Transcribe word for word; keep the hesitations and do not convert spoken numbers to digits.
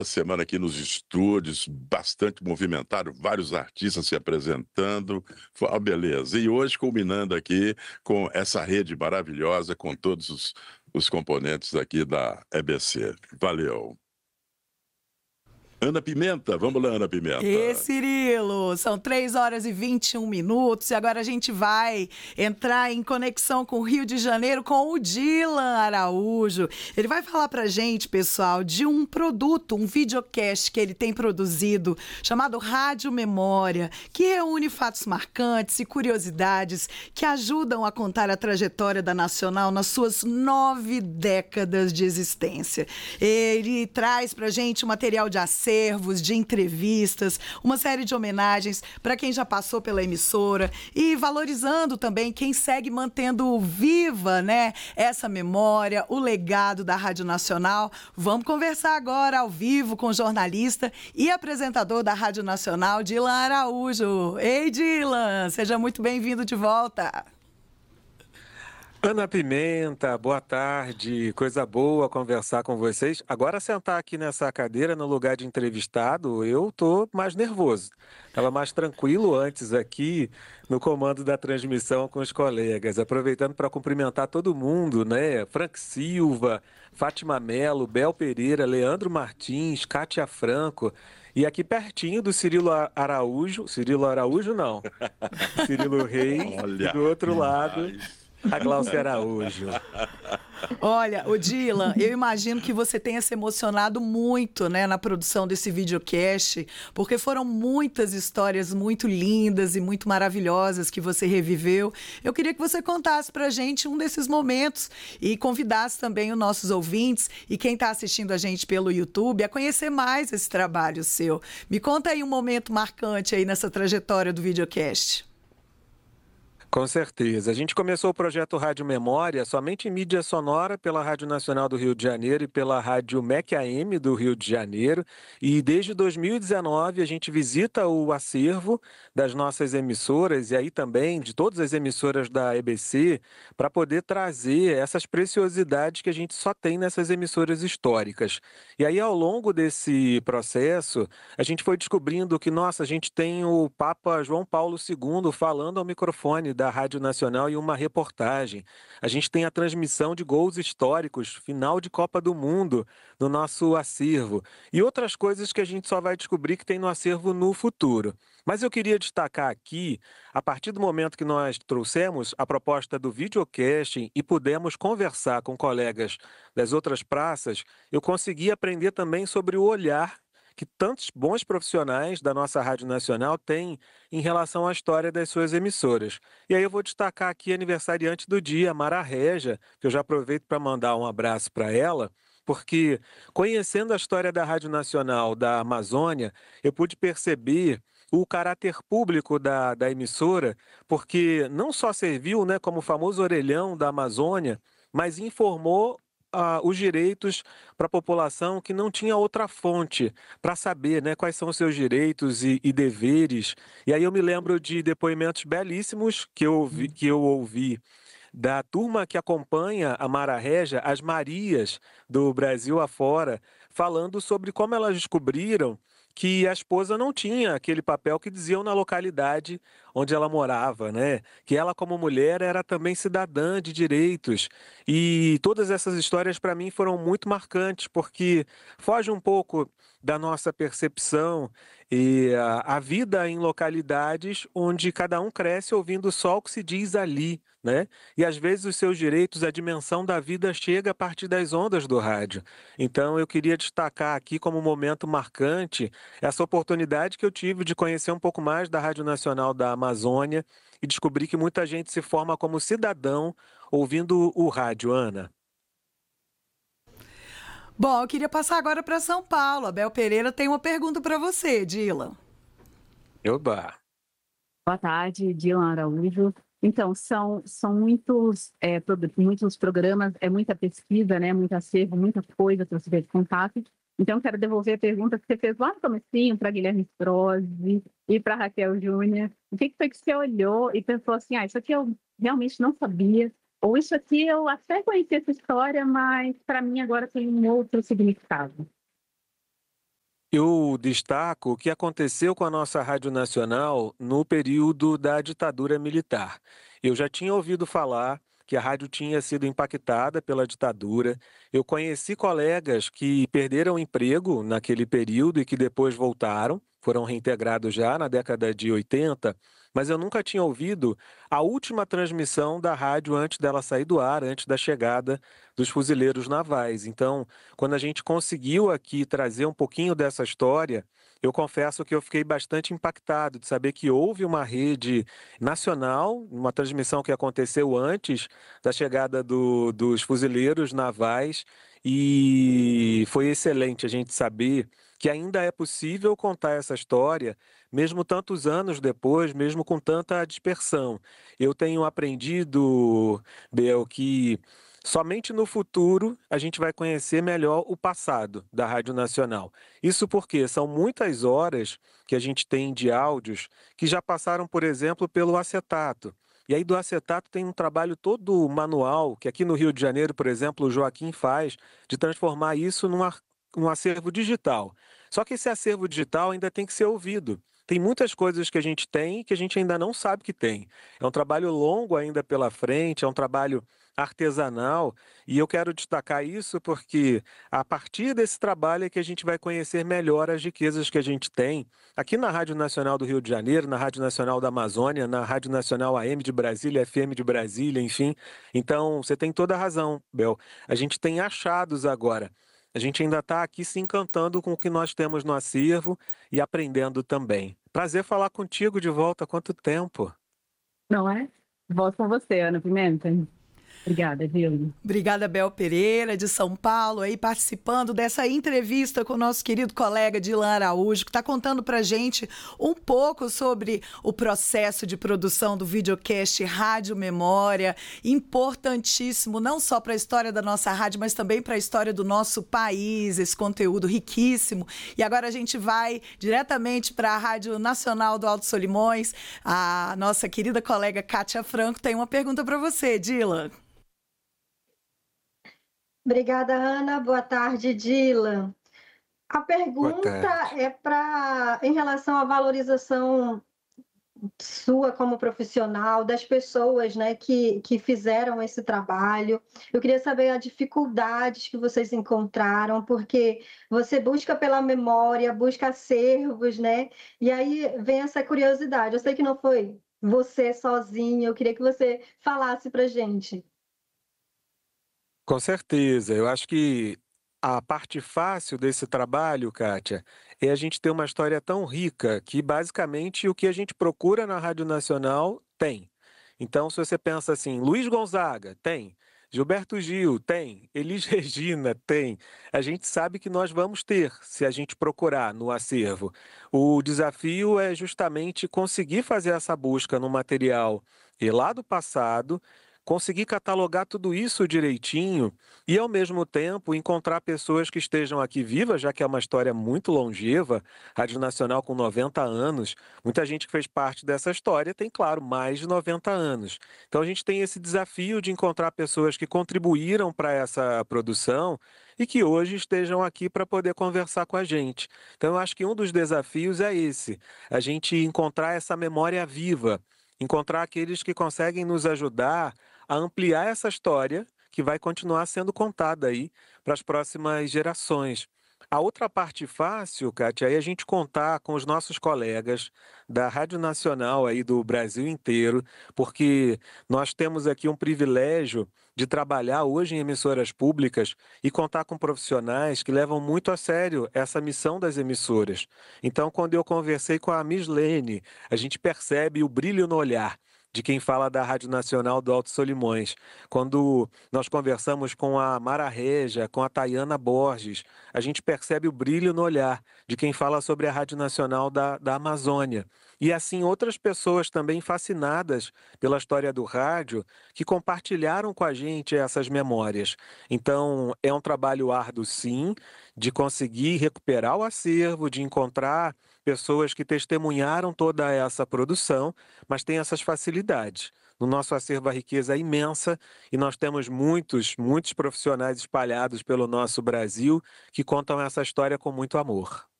semana aqui nos estúdios, bastante movimentado, vários artistas se apresentando, foi uma beleza. E hoje culminando aqui com essa rede maravilhosa, com todos os, os componentes aqui da E B C. Valeu. Ana Pimenta, vamos lá, Ana E Pimenta. Cirilo, são três horas e vinte e um minutos e agora a gente vai entrar em conexão com o Rio de Janeiro com o Dilan Araújo. Ele vai falar pra gente, pessoal, de um produto, um videocast que ele tem produzido chamado Rádio Memória, que reúne fatos marcantes e curiosidades que ajudam a contar a trajetória da Nacional nas suas nove décadas de existência. Ele traz pra gente um material de acervos, de entrevistas, uma série de homenagens para quem já passou pela emissora e valorizando também quem segue mantendo viva, né, essa memória, o legado da Rádio Nacional. Vamos conversar agora ao vivo com o jornalista e apresentador da Rádio Nacional, Dilan Araújo. Ei, Dilan, seja muito bem-vindo de volta. Ana Pimenta, boa tarde, coisa boa conversar com vocês. Agora sentar aqui nessa cadeira no lugar de entrevistado, eu tô mais nervoso. Estava mais tranquilo antes aqui no comando da transmissão com os colegas, aproveitando para cumprimentar todo mundo, né? Frank Silva, Fátima Mello, Bel Pereira, Leandro Martins, Kátia Franco. E aqui pertinho do Cirilo Araújo, Cirilo Araújo não, Cirilo Reis, Olha, e do outro lado... demais. A Gláucia Araújo. Olha, o Dilan, eu imagino que você tenha se emocionado muito, né, na produção desse videocast, porque foram muitas histórias muito lindas e muito maravilhosas que você reviveu. Eu queria que você contasse pra gente um desses momentos e convidasse também os nossos ouvintes e quem está assistindo a gente pelo YouTube a conhecer mais esse trabalho seu. Me conta aí um momento marcante aí nessa trajetória do videocast. Com certeza. A gente começou o projeto Rádio Memória somente em mídia sonora pela Rádio Nacional do Rio de Janeiro e pela Rádio M E C A M do Rio de Janeiro. E desde dois mil e dezenove a gente visita o acervo das nossas emissoras e aí também de todas as emissoras da E B C para poder trazer essas preciosidades que a gente só tem nessas emissoras históricas. E aí ao longo desse processo a gente foi descobrindo que, nossa, a gente tem o Papa João Paulo segundo falando ao microfone da Rádio Nacional e uma reportagem. A gente tem a transmissão de gols históricos, final de Copa do Mundo, no nosso acervo. E outras coisas que a gente só vai descobrir que tem no acervo no futuro. Mas eu queria destacar aqui, a partir do momento que nós trouxemos a proposta do videocasting e pudemos conversar com colegas das outras praças, eu consegui aprender também sobre o olhar que tantos bons profissionais da nossa Rádio Nacional têm em relação à história das suas emissoras. E aí eu vou destacar aqui a aniversariante do dia, Mara Reja, que eu já aproveito para mandar um abraço para ela, porque conhecendo a história da Rádio Nacional da Amazônia, eu pude perceber o caráter público da, da emissora, porque não só serviu, né, como o famoso orelhão da Amazônia, mas informou ah, os direitos para a população que não tinha outra fonte para saber, né, quais são os seus direitos e, e deveres. E aí eu me lembro de depoimentos belíssimos que eu ouvi, que eu ouvi da turma que acompanha a Mara Reja, as Marias do Brasil afora, falando sobre como elas descobriram que a esposa não tinha aquele papel que diziam na localidade onde ela morava, né? Que ela, como mulher, era também cidadã de direitos. E todas essas histórias, para mim, foram muito marcantes, porque foge um pouco da nossa percepção e a, a vida em localidades onde cada um cresce ouvindo só o que se diz ali, né? E às vezes os seus direitos, a dimensão da vida chega a partir das ondas do rádio. Então eu queria destacar aqui como um momento marcante essa oportunidade que eu tive de conhecer um pouco mais da Rádio Nacional da Amazônia e descobrir que muita gente se forma como cidadão ouvindo o rádio, Ana. Bom, eu queria passar agora para São Paulo. A Bel Pereira tem uma pergunta para você, Dilan. Oba! Boa tarde, Dilan Araújo. Então, são, são muitos, é, pro- muitos programas, é muita pesquisa, né? Muito acervo, muita coisa para você ter contato. Então, eu quero devolver a pergunta que você fez lá no comecinho para Guilherme Strozzi e para Raquel Júnior. O que que foi que você olhou e pensou assim, ah, isso aqui eu realmente não sabia, ou isso aqui eu até conheci essa história, mas para mim agora tem um outro significado. Eu destaco o que aconteceu com a nossa Rádio Nacional no período da ditadura militar. Eu já tinha ouvido falar que a rádio tinha sido impactada pela ditadura. Eu conheci colegas que perderam emprego naquele período e que depois voltaram, foram reintegrados já na década de oitenta, mas eu nunca tinha ouvido a última transmissão da rádio antes dela sair do ar, antes da chegada dos fuzileiros navais. Então, quando a gente conseguiu aqui trazer um pouquinho dessa história, eu confesso que eu fiquei bastante impactado de saber que houve uma rede nacional, uma transmissão que aconteceu antes da chegada do, dos fuzileiros navais, e foi excelente a gente saber que ainda é possível contar essa história, mesmo tantos anos depois, mesmo com tanta dispersão. Eu tenho aprendido, Bel, que somente no futuro a gente vai conhecer melhor o passado da Rádio Nacional. Isso porque são muitas horas que a gente tem de áudios que já passaram, por exemplo, pelo acetato. E aí do acetato tem um trabalho todo manual, que aqui no Rio de Janeiro, por exemplo, o Joaquim faz, de transformar isso num, ar- num acervo digital. Só que esse acervo digital ainda tem que ser ouvido. Tem muitas coisas que a gente tem que a gente ainda não sabe que tem. É um trabalho longo ainda pela frente, é um trabalho artesanal, e eu quero destacar isso porque a partir desse trabalho é que a gente vai conhecer melhor as riquezas que a gente tem aqui na Rádio Nacional do Rio de Janeiro, na Rádio Nacional da Amazônia, na Rádio Nacional A M de Brasília, F M de Brasília, enfim. Então, você tem toda a razão, Bel. A gente tem achados agora. A gente ainda está aqui se encantando com o que nós temos no acervo e aprendendo também. Prazer falar contigo de volta. Há quanto tempo? Não é? Volto com você, Ana Pimenta. Obrigada, viu? Obrigada, Bel Pereira, de São Paulo, aí participando dessa entrevista com o nosso querido colega Dilan Araújo, que está contando para gente um pouco sobre o processo de produção do videocast Rádio Memória, importantíssimo não só para a história da nossa rádio, mas também para a história do nosso país, esse conteúdo riquíssimo. E agora a gente vai diretamente para a Rádio Nacional do Alto Solimões. A nossa querida colega Kátia Franco tem uma pergunta para você, Dilan. Obrigada, Ana. Boa tarde, Dilan. A Boa pergunta tarde. é para em relação à valorização sua como profissional, das pessoas, né, que, que fizeram esse trabalho. Eu queria saber as dificuldades que vocês encontraram, porque você busca pela memória, busca acervos, né? E aí vem essa curiosidade. Eu sei que não foi você sozinho, eu queria que você falasse para a gente. Com certeza. Eu acho que a parte fácil desse trabalho, Kátia, é a gente ter uma história tão rica que basicamente o que a gente procura na Rádio Nacional tem. Então, se você pensa assim, Luiz Gonzaga, tem. Gilberto Gil, tem. Elis Regina, tem. A gente sabe que nós vamos ter, se a gente procurar no acervo. O desafio é justamente conseguir fazer essa busca no material e lá do passado, conseguir catalogar tudo isso direitinho e, ao mesmo tempo, encontrar pessoas que estejam aqui vivas, já que é uma história muito longeva, Rádio Nacional com noventa anos, muita gente que fez parte dessa história tem, claro, mais de noventa anos. Então, a gente tem esse desafio de encontrar pessoas que contribuíram para essa produção e que hoje estejam aqui para poder conversar com a gente. Então, eu acho que um dos desafios é esse, a gente encontrar essa memória viva, encontrar aqueles que conseguem nos ajudar a ampliar essa história que vai continuar sendo contada aí para as próximas gerações. A outra parte fácil, Kátia, é a gente contar com os nossos colegas da Rádio Nacional aí do Brasil inteiro, porque nós temos aqui um privilégio de trabalhar hoje em emissoras públicas e contar com profissionais que levam muito a sério essa missão das emissoras. Então, quando eu conversei com a Mislene, a gente percebe o brilho no olhar de quem fala da Rádio Nacional do Alto Solimões. Quando nós conversamos com a Mara Reja, com a Tayana Borges, a gente percebe o brilho no olhar de quem fala sobre a Rádio Nacional da, da Amazônia. E assim, outras pessoas também fascinadas pela história do rádio, que compartilharam com a gente essas memórias. Então, é um trabalho árduo, sim, de conseguir recuperar o acervo, de encontrar pessoas que testemunharam toda essa produção, mas tem essas facilidades. No nosso acervo a riqueza é imensa e nós temos muitos, muitos profissionais espalhados pelo nosso Brasil que contam essa história com muito amor.